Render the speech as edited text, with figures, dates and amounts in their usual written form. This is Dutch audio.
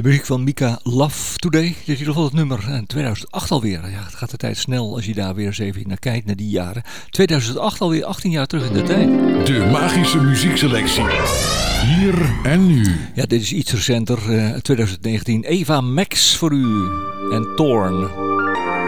muziek van Mika Love Today. Dit is in ieder geval het nummer. En 2008 alweer. Ja, het gaat de tijd snel als je daar weer eens even naar kijkt, naar die jaren. 2008 alweer 18 jaar terug in de tijd. De magische muziekselectie. Hier en nu. Ja, dit is iets recenter. 2019. Eva Max voor u. En Thorn.